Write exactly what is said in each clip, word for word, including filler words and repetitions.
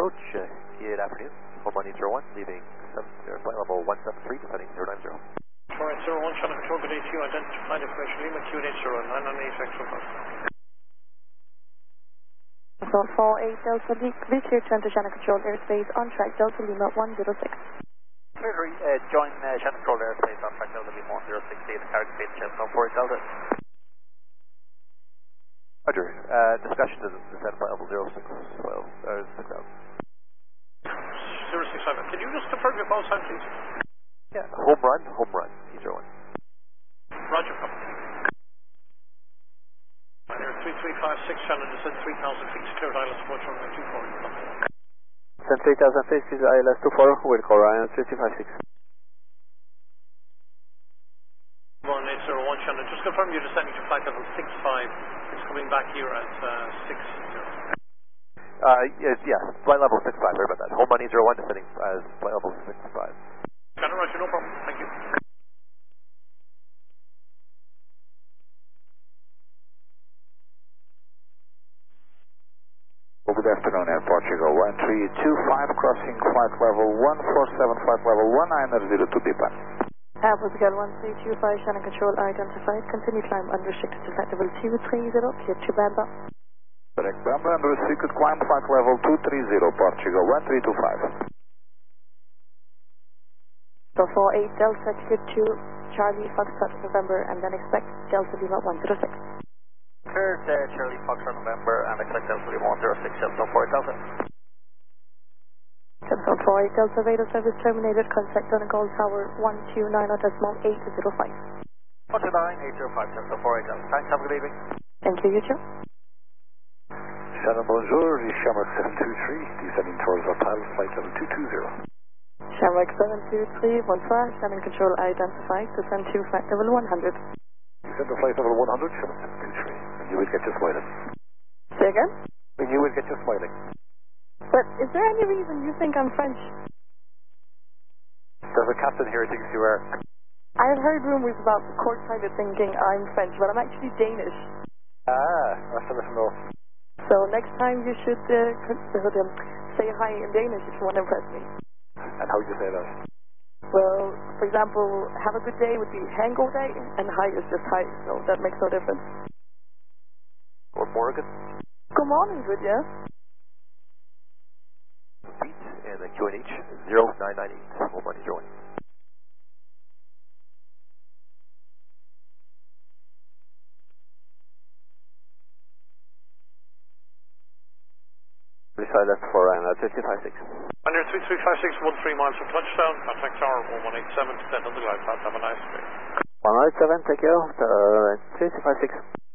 approach, uh, good afternoon. Home on zero one, leaving seven, uh, flight level one seven three, descending zero nine zero. Alright, zero one, Channel Control, good day to you. Identified information, Lima Q eight zero nine nine eight actual bus. So four eight Delta, be clear to enter Channel Control airspace on track Delta Lima one zero six. Clear, uh, join uh, Channel Control airspace on track Delta Lima one zero six, the carriage space Channel four Delta. Roger, uh, discussion to descend flight level zero six twelve, uh, six thousand. zero six five, can you just confirm your call sign, please? Yeah, home run, home run, E zero one. Roger, copy. Here, three three five six, Channel descend three thousand feet, cleared I L S approach runway two four. Descend three thousand feet, is I L S two four, with call Ryan three three five six. one eight zero one, Channel, just confirm you're descending to flight level six five. It's coming back here at uh, six zero. Uh, yes, yeah, flight level six five, sorry about that. Home on E zero one, descending as flight level six five. Channel, Roger, no problem, thank you. Well, good afternoon, Air Portugal. one three two five, crossing flight level one four seven, flight level one nine zero two B P A N. Have Portugal one three two five, Channel Control identified. Continue climb unrestricted to flight level two three zero, clear to Bamba. Correct, Bamba, and restricted climb flight level two three zero, Portugal, one three two five. So four eight Delta, clear to Charlie Foxtrot November, and then expect Delta Lima one zero six. Cleared uh, Charlie Foxtrot November, and expect Delta Lima one zero six, Delta four Delta. Delta four eight Delta, radar service terminated, contact Donegal Tower one two nine decimal eight zero five. one two nine eight zero five, Delta four eight Delta. Thanks, have a good evening. Thank you, you too. Shannon, bonjour, Shamrock seven two three, descending towards Hotel, flight level two two zero. Shamrock seven two three, bonsoir, Channel Control identified, descend to flight level one hundred. Descend to flight level one hundred, Shamrock seven two three, and you will get your smiling. Say again? And you will get your smiling. But is there any reason you think I'm French? There's a captain here who thinks you are. I have heard rumors about the courtside thinking I'm French, but I'm actually Danish. Ah, I shall let him know. So next time you should uh, consider, um, say hi in Danish if you want to impress me. And how would you say that? Well, for example, have a good day would be hang all day, and hi is just hi, so that makes no difference. Or Morgan. Good morning, good, yeah? Beat and then Q N H zero nine nine eight, home on E zero one. I L S for Ryan three three five six. Under three three five six, one three miles from touchdown, contact tower one one eight seven, descend on the glide path, have a nice day. one one eight seven, take care, uh, three three five six.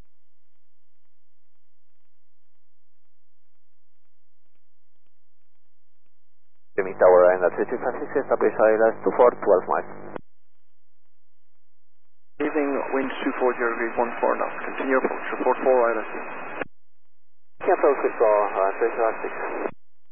Jimmy Tower Ryan three three five six, establish I L S two four, twelve miles. Evening, wind two four zero degrees, one four knots, continue approach, report four I L S. Cancel, quick call, uh, three three five six.